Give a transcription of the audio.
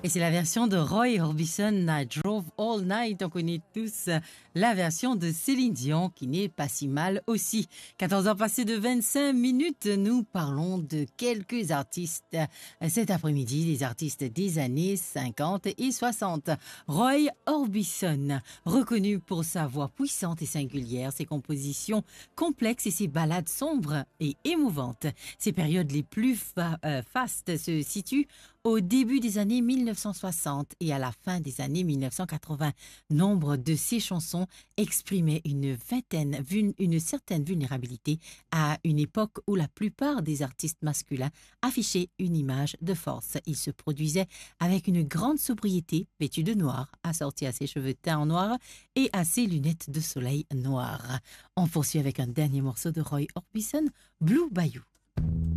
Et c'est la version de Roy Orbison, I Drove All Night. On connaît tous la version de Céline Dion qui n'est pas si mal aussi. 14 heures passées de 25 minutes, nous parlons de quelques artistes cet après-midi, des artistes des années 50 et 60. Roy Orbison, reconnu pour sa voix puissante et singulière, ses compositions complexes et ses ballades sombres et émouvantes. Ses périodes les plus fastes se situent au début des années 1960 et à la fin des années 1980. Nombre de ses chansons exprimaient une certaine vulnérabilité à une époque où la plupart des artistes masculins affichaient une image de force. Il se produisait avec une grande sobriété, vêtu de noir, assorti à ses cheveux teints en noir et à ses lunettes de soleil noires. On poursuit avec un dernier morceau de Roy Orbison, Blue Bayou.